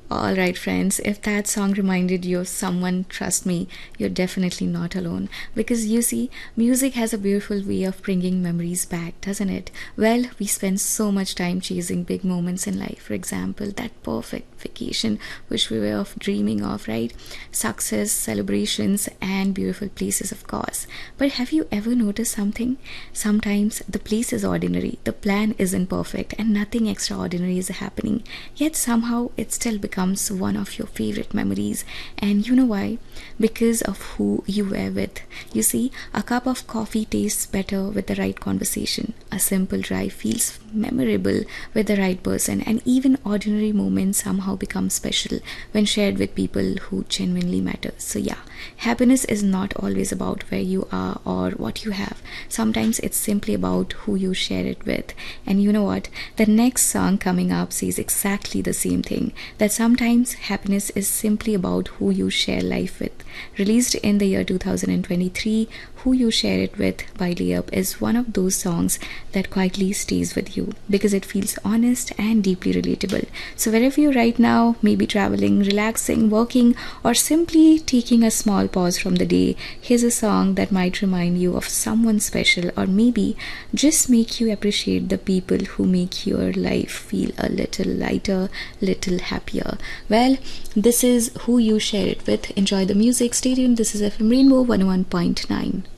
Alright, friends, if that song reminded you of someone, trust me, you're definitely not alone. Because you see, music has a beautiful way of bringing memories back, doesn't it? Well, we spend so much time chasing big moments in life. For example, that perfect vacation which we were of dreaming of, right? Success, celebrations, and beautiful places, of course. But have you ever noticed something? Sometimes the place is ordinary, the plan isn't perfect, and nothing extraordinary is happening. Yet somehow it still becomes one of your favorite memories. And you know why? Because of who you were with. You see, a cup of coffee tastes better with the right conversation. A simple drive feels memorable with the right person, and even ordinary moments somehow become special when shared with people who genuinely matter. So yeah, happiness is not always about where you are or what you have. Sometimes it's simply about who you share it with. And you know what? The next song coming up says exactly the same thing, that sometimes happiness is simply about who you share life with. Released in the year 2023, Who You Share It With by Layup is one of those songs that quietly stays with you because it feels honest and deeply relatable. So, wherever you're right now, maybe traveling, relaxing, working, or simply taking a small pause from the day, here's a song that might remind you of someone special, or maybe just make you appreciate the people who make your life feel a little lighter, little happier. Well, this is Who You Share It With. Enjoy the music. Stay tuned. This is FM Rainbow 101.9.